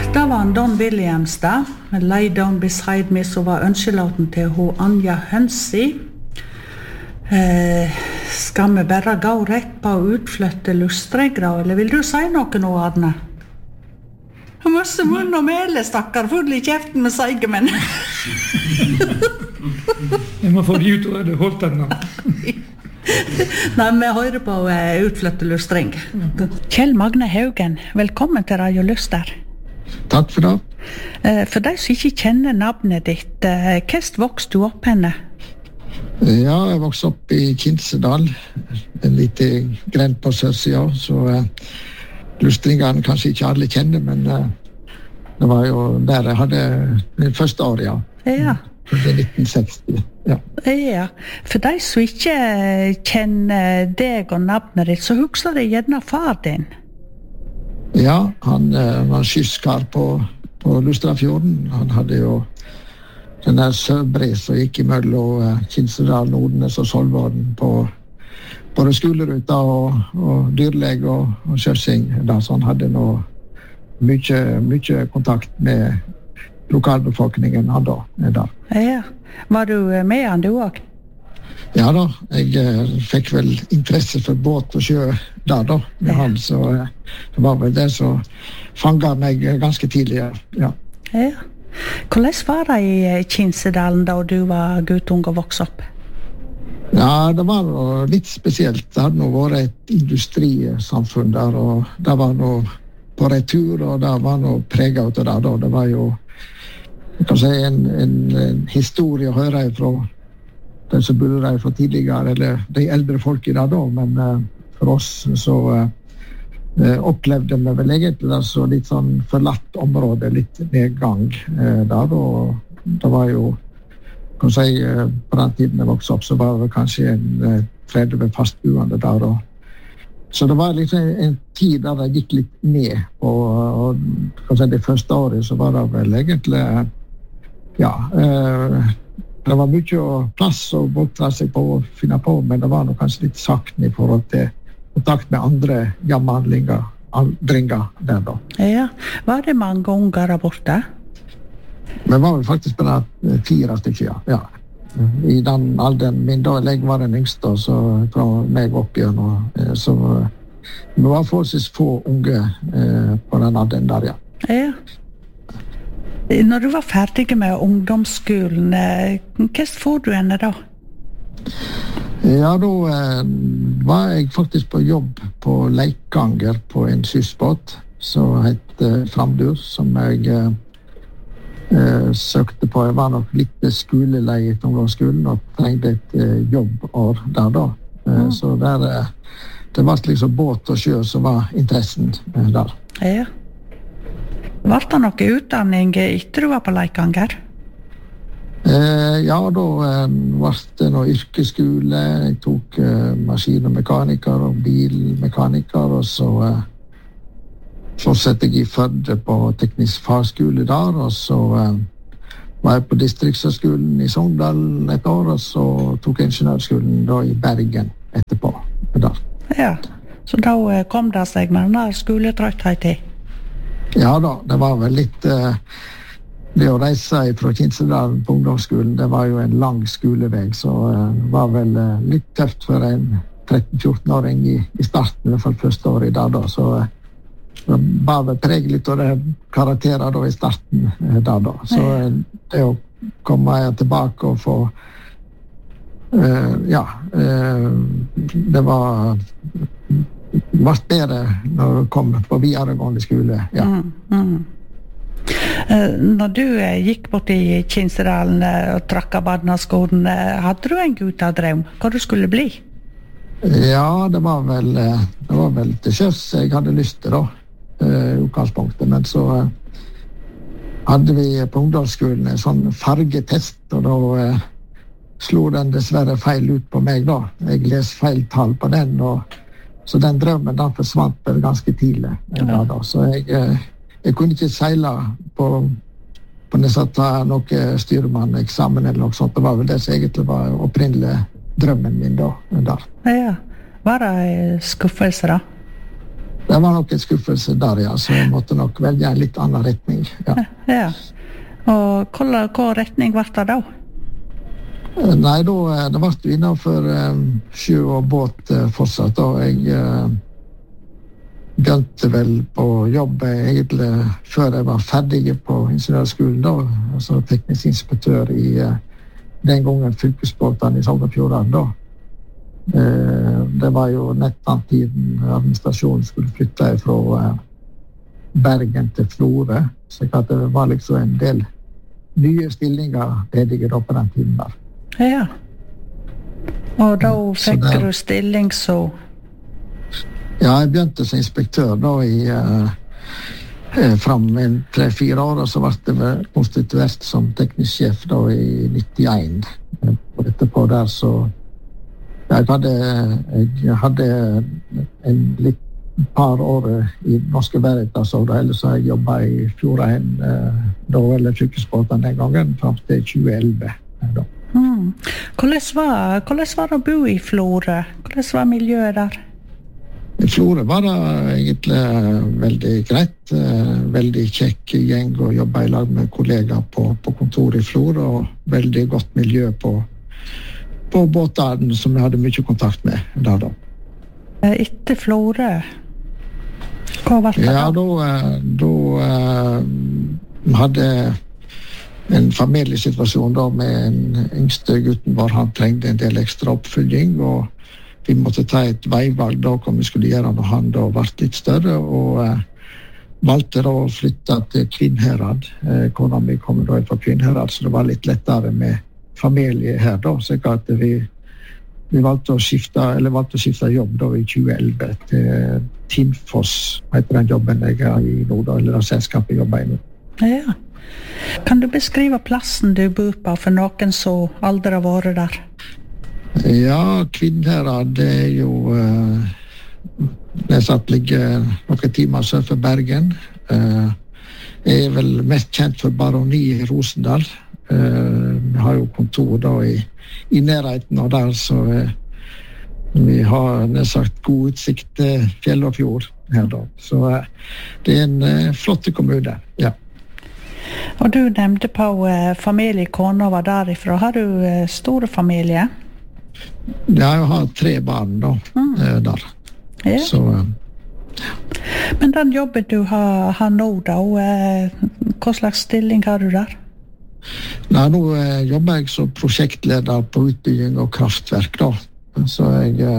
Det var en Don Williams da, med Lay Down Beside Me, som var ønskelåten til hun Anja Hønsi. Skal vi bare gå rett på å utflytte lustregra, eller vil du si noe nå, Arne? Masse munn og mele, stakkar, full i kjeften med seige, men... Jeg må få de ut og hadde holdt den nå. Nei, vi hører på utflytte lustring. Kjell Magne Haugen, velkommen til Radio Luster. Takk for det. For de som ikke kjenner navnet ditt, hvordan vokste du opp henne? Ja, jeg vokste opp i Kinsedal, en liten grend på sørsida, så lustringene kanskje ikke alle kjenner, men det var jo der jeg hadde min første år, ja. Ja. Det 1960, ja. Ja, for de som ikke kjenner deg og navnet ditt, så husker de gjerne far din. Ja, han var skyskar på Lustrafjorden. Han hadde jo den der Søbris som gikk imellom Kinsedal, Nordnes og Solvården på både skoleruta og dyrleg og kjørsing. Så han hadde nå mye kontakt med lokalbefolkningen han da. Ja, var du med han du også? Ja da, jeg fikk vel interesse for båt og sjø da, med han, så det var vel det som fanget meg ganske tidlig, ja. Ja. Hvordan var det i Kinsedalen da du var guttung og vokste opp? Ja, det var litt spesielt. Det hadde nå vært et industrisamfunn der, og det var nå på retur, og det var nå preget av det da. Det var jo, jeg kan si, en historie å høre fra den som bodde der fra tidligere, eller de eldre folk i det da, men for oss så opplevde vi vel egentlig det så litt sånn forlatt område, litt nedgang der, og det var jo, kan si, på den tiden jeg vokste opp, så var det kanskje en 30 fastboende der, så det var liksom en tid der det gikk litt ned, og kan si, det første året så var det vel egentlig, ja, det var mye plass å bortre seg på og finne på, men det var nok kanskje litt sakten i forhold til kontakt med andre jammehandlinger, dringer der da. Ja, var det mange unger der borte? Men var vel faktisk bare 4 stykker, ja. I den alderen min da, jeg var den yngste, så fra meg opp igjen, så det var forholdsvis få unge på den alderen der, ja. Ja. Når du var ferdig med ungdomsskolen, hva får du henne da? Ja, da var jeg faktisk på jobb på Leikanger på en skyssbåt som heter Framdur, som jeg søkte på. Jeg var nok litt skolelei i ungdomsskolen og trengte et jobbår der da. Så der, det var liksom båt og sjø som var interessen der. Ja. Var det noe utdanning etter du var på Leikanger? Ja, da var det noe yrkesskole. Jeg tok maskin- og mekaniker og bilmekaniker, og så fortsatte jeg i Førde på teknisk fagskole der, og så var jeg på distriktshøgskolen i Sogndal et år, og så tok jeg ingeniørskolen da i Bergen etterpå. Der. Ja, så da kom det seg med denne skoletrøtthet i? Ja da, det var vel litt det å reise fra Kinsedal på ungdomsskolen, det var jo en lang skoleveg, så det var vel litt tøft for en 13-14-åring i starten, i hvert fall første året der da, så det var vel preget litt av det karakterer da i starten der da, så det å komme tilbake og få ja, det var bedre når du kom på videregående skole, ja. Når du gikk bort i Kinsedalen og trakk av badnaskolen, hadde du en guttadrøm hva du skulle bli? Ja, det var vel til sjøs jeg hadde lyst til da, utgangspunktet, men så hadde vi på ungdomsskolen en sånn fargetest, og da slo den dessverre feil ut på meg da. Jeg les feil tall på den, så den drømmen den forsvant vel ganske tidlig. Da. Så jeg kunne ikke seile på nesten ta noe styrmann-eksamen eller noe sånt. Det var vel det som egentlig var opprinnelig drømmen min da. Der. Ja, var det skuffelse da? Det var nok en skuffelse der, ja, så jeg måtte nok velge en litt annen retning. Ja. Ja. Og hva retning var det da? Nei, det var jo innenfor sjø og båt fortsatt, og jeg begynte vel på jobb egentlig før jeg var ferdig på ingeniørskolen da, altså teknisk inspektør i den gangen fylkesbåten i Sognefjorden da. Det var jo nettopp tiden administrasjonen skulle flytte fra Bergen til Florø, så at det var liksom en del nye stillinger ledige da på den tiden der. Ja. Og da fikk du stilling så? Ja, jeg begynte som inspektør da fram 3-4 år, og så ble jeg konstituert som teknisk sjef da i 91. Og etterpå der så jeg hadde en litt par år i Norske Veritas, og ellers har jeg jobbet i Fjordheim da, eller fylkesbåten den gangen, frem til 2011. Da. Hvordan var det å bo i Florø? Hvordan var miljøet der? I Florø var det egentlig veldig greit, veldig kjekk gjeng å jobbe i lag med kollegaer på kontoret i Florø, og veldig godt miljø på båten som jeg hadde mye kontakt med der da. Etter Florø, hva var det da? Ja, da hadde en familiesituasjon da med en yngste gutten vår. Han trengte en del ekstra oppfølging, og vi måtte ta et veivalg da hva vi skulle gjøre når han da ble litt større, og valgte da å flytte til Kvinnherad. Kona mi kom da fra Kvinnherad, så det var litt lettere med familie her da, så at vi valgte å skifte jobb da i 2011 til Tinfoss, heter den jobben jeg er i nå da, eller det selskapet jeg jobber i nå. Ja. Kan du beskrive plassen du bor på for noen som aldri har vært der? Ja, Kvinnherad, det er jo det ligger noen timer sør for Bergen. Jeg er vel mest kjent for Baroni i Rosendal. Vi har jo kontor da i nærheten av der, så vi har nedsagt god utsikt til fjell og fjord her da. Så det er en flott kommune, ja. Og du nevnte på familie, kona var derifra. Har du store familie? Ja, jeg har 3 barn da, der. Ja. Så, Men den jobben du har nå da, hva slags stilling har du der? Nei, nå jobber jeg som prosjektleder på utbygging og kraftverk da. Så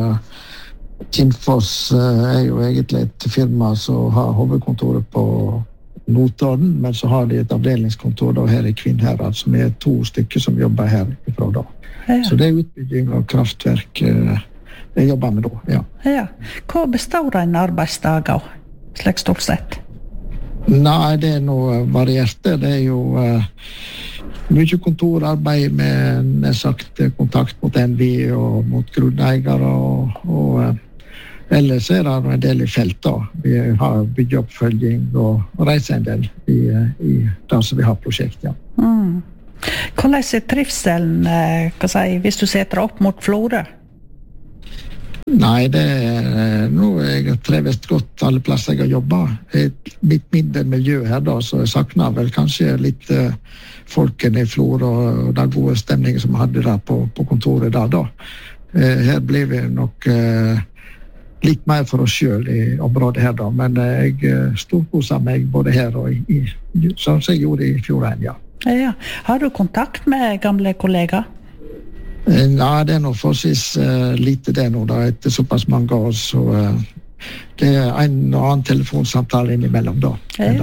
Tinfoss er jo egentlig et firma som har hovedkontoret på Notodden, men så har de et avdelingskontor da her i Kvinnherad, som er 2 stykker som jobber her ifra da. Ja. Så det er utbygging av kraftverk jeg jobber med da, ja. Ja. Hva består en arbeidsdag av, slik stort sett? Nei, det er noe varierte. Det er jo mye kontorarbeid med kontakt mot NV og mot grunneiere, og ellers er det en del i felt da. Vi har byggeoppfølging og reiser en del i det som vi har prosjekt, ja. Hvordan er trivselen, hvis du setter opp mot Florø? Nei, det er noe jeg trives godt alle plasser jeg har jobbet. Et litt mindre miljø her da, så jeg savner vel kanskje litt folkene i Florø og den gode stemningen som vi hadde der på kontoret der da. Her blir vi nok litt mer for oss selv i området her da, men jeg storkoser meg både her og sånn som jeg gjorde i Fjordheim, ja. Ja. Har du kontakt med gamle kollegaer? Nei, det er noe forholdsvis lite det nå da, etter såpass mange år, så det er en og annen telefonsamtale innimellom da. Ja.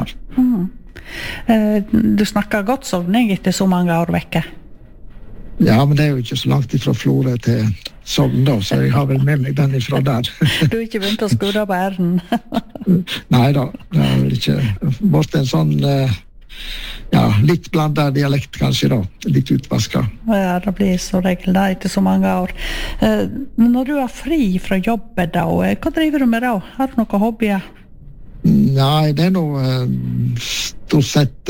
Du snakker godt sogning etter så mange år vekke? Ja, men det er jo ikke så langt ifra Florø til Sogn da, så jeg har vel med meg den ifra der. Du har ikke begynt å skudde på æren? Nei da, det har vel ikke vært en sånn litt blandet dialekt kanskje da, litt utvasket. Ja, det blir så regel da etter så mange år. Når du er fri fra jobbet da, hva driver du med da? Har du noen hobbyer? Nei, det er noe stort sett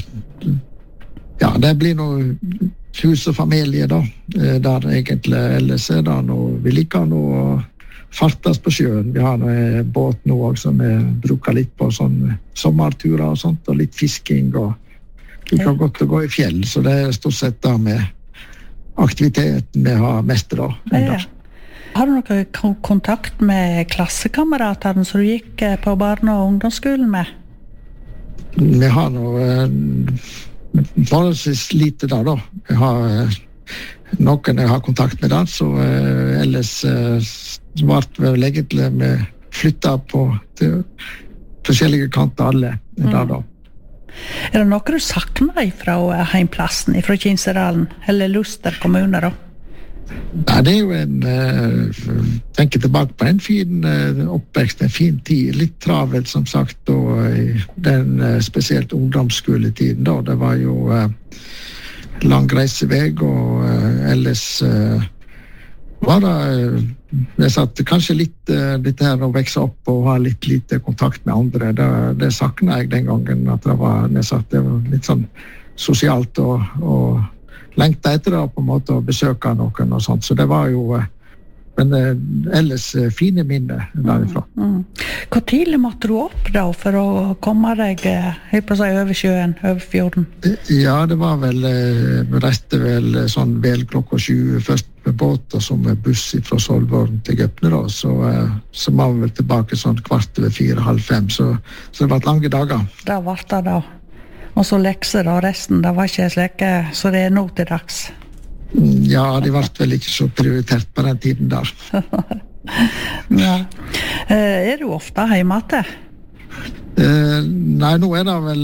det blir noe hus og familie da, der egentlig ellers er det noe vi liker noe fartes på sjøen. Vi har en båt nå også, som vi bruker litt på sånn sommerturer og sånt, og litt fisking, og liker godt å gå i fjell, så det stort sett da med aktiviteten vi har mest da. Ja. Har du noen kontakt med klassekameratene som du gikk på barne- og ungdomsskolen med? Vi har noe forholdsvis lite da. Jeg har noen jeg har kontakt med da, så ellers ble vel egentlig vi flyttet på til forskjellige kanter alle da. Er det noe du savner fra heimplassen, fra Kinsedalen, eller Luster kommune da? Nei, det er jo tenker tilbake på en fin oppvekst, en fin tid, litt travelt som sagt, og den spesielt ungdomsskoletiden da, det var jo lang reiseveg, og ellers var det jeg satt kanskje litt her å vekse opp og ha litt lite kontakt med andre. Det savnet jeg den gangen, at det var litt sånn sosialt og lengte etter det på en måte å besøke noen og sånt. Så det var jo men ellers fine minner derifra. Hvor tidlig måtte du opp da for å komme deg over sjøen, over fjorden? Ja, det var vel vi reiste vel sånn vel klokka 7 først med båt og så med buss fra Solvorn til Gøpne da, så var vi vel tilbake sånn 4:15, 4:30, så det var lange dager. Det var det da. Og så lekser da, resten, det var ikke slik så det er nå til dags. Ja, de ble vel ikke så prioritert på den tiden der. Ja. Er du ofte hjemme til? Nei, nå er det vel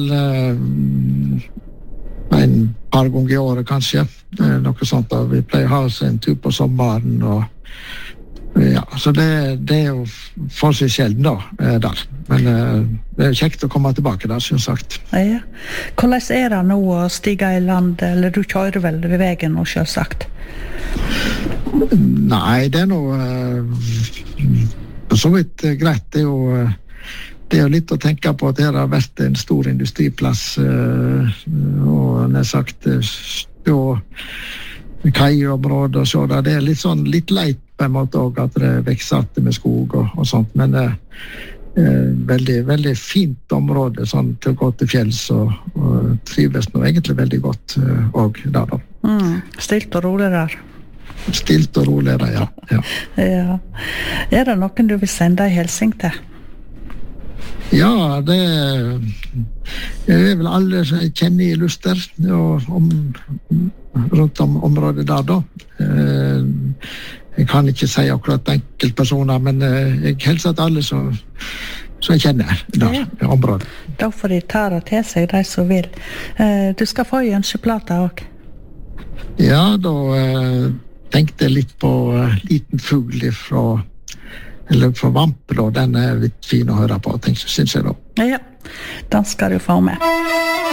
en par ganger i året kanskje. Noe sånt da. Vi pleier å ha oss en tur på sommeren, og ja, så det er jo forholdsvis sjelden da, der. Men det er kjekt å komme tilbake der, som sagt. Ja. Hvordan er det nå å stige i land, eller du kjører vel ved veien nå, selvsagt? Nei, det er noe så vidt greit. Det er jo litt å tenke på at det har vært en stor industriplass, og nær sagt kaiområder og så der. Det er litt leit på en måte også, at det vekser att med skog og sånt, men veldig, veldig fint område sånn, til å gå til fjells, og trives nå egentlig veldig godt også der da. Stilt og rolig der. Stilt og rolig der, ja. Ja. Er det noen du vil sende en hilsen til? Ja, det er vel alle som jeg kjenner i Luster, og rundt om området der da. Jeg kan ikke si akkurat enkeltpersoner, men jeg hilser til alle som jeg kjenner der, i området. Da får de ta det til seg, de som vil. Du skal få en ønskeplate også. Ja, da tenkte jeg litt på Liten fugl fra Vampe, da. Den er litt fin å høre på, synes jeg da. Ja, den skal du få med.